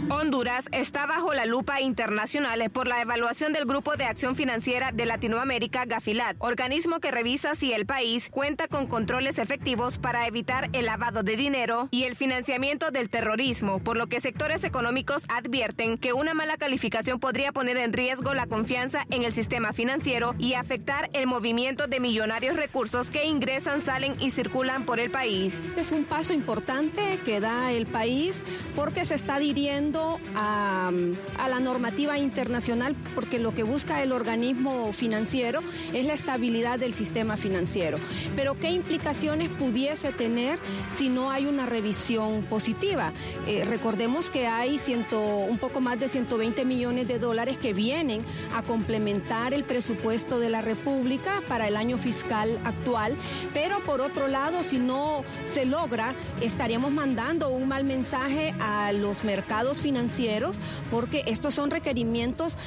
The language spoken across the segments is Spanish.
Honduras está bajo la lupa internacional por la evaluación del Grupo de Acción Financiera de Latinoamérica, Gafilat, organismo que revisa si el país cuenta con controles efectivos para evitar el lavado de dinero y el financiamiento del terrorismo, por lo que sectores económicos advierten que una mala calificación podría poner en riesgo la confianza en el sistema financiero y afectar el movimiento de millonarios recursos que ingresan, salen y circulan por el país. Es un paso importante que da el país porque se está adhiriendo a la normativa internacional, porque lo que busca el organismo financiero es la estabilidad del sistema financiero. Pero ¿qué implicaciones pudiese tener si no hay una revisión positiva? Recordemos que hay un poco más de 120 millones de dólares que vienen a complementar el presupuesto de la República para el año fiscal actual, pero por otro lado, si no se logra, estaríamos mandando un mal mensaje a los mercados financieros, porque estos son requerimientos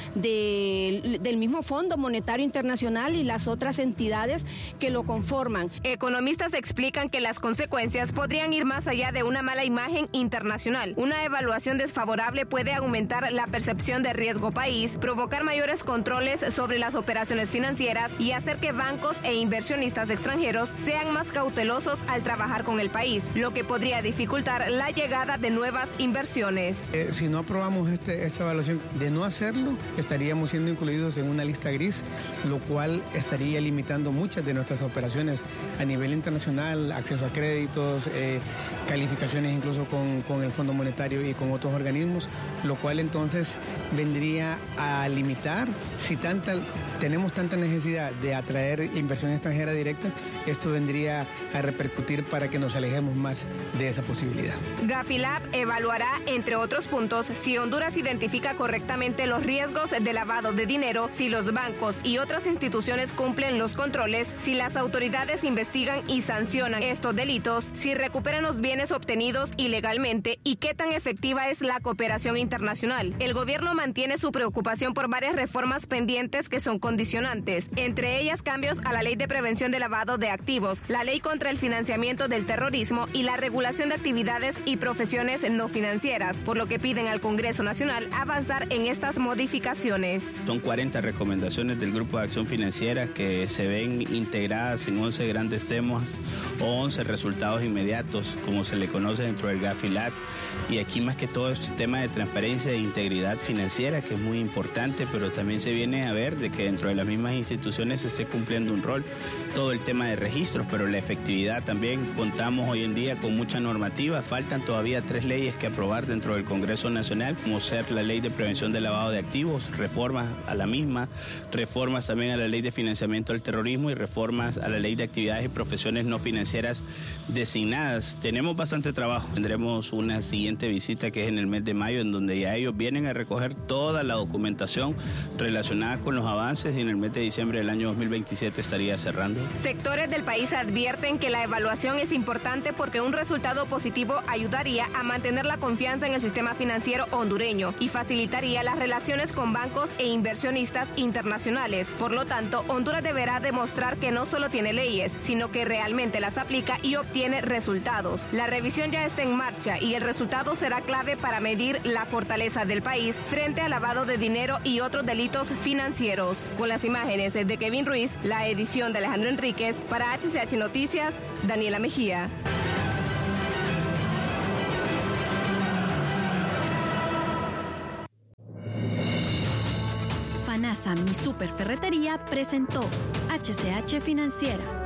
del mismo Fondo Monetario Internacional y las otras entidades que lo conforman. Economistas explican que las consecuencias podrían ir más allá de una mala imagen internacional. Una evaluación desfavorable puede aumentar la percepción de riesgo país, provocar mayores controles sobre las operaciones financieras y hacer que bancos e inversionistas extranjeros sean más cautelosos al trabajar con el país, lo que podría dificultar la llegada de nuevas inversiones. Si no aprobamos esta evaluación, de no hacerlo, estaríamos siendo incluidos en una lista gris, lo cual estaría limitando muchas de nuestras operaciones a nivel internacional, acceso a créditos, calificaciones incluso con el Fondo Monetario y con otros organismos, lo cual entonces vendría a limitar, si tenemos tanta necesidad de atraer inversión extranjera directa, esto vendría a repercutir para que nos alejemos más de esa posibilidad. Gafilat evaluará, entre otros puntos, si Honduras identifica correctamente los riesgos de lavado de dinero, si los bancos y otras instituciones cumplen los controles, si las autoridades investigan y sancionan estos delitos, si recuperan los bienes obtenidos ilegalmente y qué tan efectiva es la cooperación internacional. El gobierno mantiene su preocupación por varias reformas pendientes que son condicionantes, entre ellas cambios a la Ley de Prevención de Lavado de Activos, la Ley contra el Financiamiento del Terrorismo y la regulación de actividades y profesiones no financieras, por lo que piden al Congreso Nacional avanzar en estas modificaciones. Son 40 recomendaciones del Grupo de Acción Financiera que se ven integradas en 11 grandes temas o 11 resultados inmediatos, como se le conoce dentro del Gafilat. Y aquí más que todo es tema de transparencia e integridad financiera, que es muy importante, pero también se viene a ver de que dentro de las mismas instituciones se esté cumpliendo un rol. Todo el tema de registros, pero la efectividad también. Contamos hoy en día con mucha normativa, faltan todavía 3 leyes que aprobar dentro del Congreso Nacional, como ser la Ley de Prevención del Lavado de Activos, reformas a la misma, reformas también a la Ley de Financiamiento del Terrorismo y reformas a la Ley de Actividades y Profesiones no financieras designadas. Tenemos bastante trabajo. Tendremos una siguiente visita que es en el mes de mayo, en donde ya ellos vienen a recoger toda la documentación relacionada con los avances, y en el mes de diciembre del año 2027 estaría cerrando. Sectores del país advierten que la evaluación es importante porque un resultado positivo ayudaría a mantener la confianza en el sistema financiero hondureño y facilitaría las relaciones con bancos e inversionistas internacionales. Por lo tanto, Honduras deberá demostrar que no solo tiene leyes, sino que realmente las aplica y obtiene resultados. La revisión ya está en marcha y el resultado será clave para medir la fortaleza del país frente al lavado de dinero y otros delitos financieros. Con las imágenes de Kevin Ruiz, la edición de Alejandro Enríquez, para HCH Noticias, Daniela Mejía. FANASA Mi Super Ferretería presentó HCH Financiera.